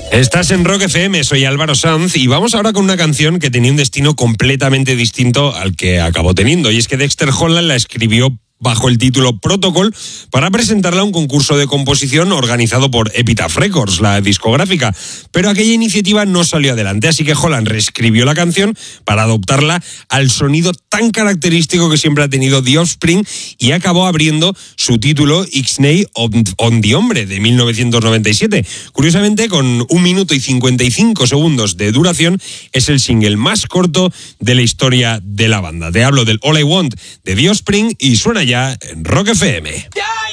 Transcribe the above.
Estás en Rock FM, soy Álvaro Sanz y vamos ahora con una canción que tenía un destino completamente distinto al que acabó teniendo. Y es que Dexter Holland la escribió bajo el título Protocol para presentarla a un concurso de composición organizado por Epitaph Records, la discográfica. Pero aquella iniciativa no salió adelante, así que Holland reescribió la canción para adoptarla al sonido tan característico que siempre ha tenido The Offspring y acabó abriendo su título Ixnay on the Hombre de 1997. Curiosamente, con 1 minuto y 55 segundos de duración, es el single más corto de la historia de la banda. Te hablo del All I Want de The Offspring y suena ya en Rock FM.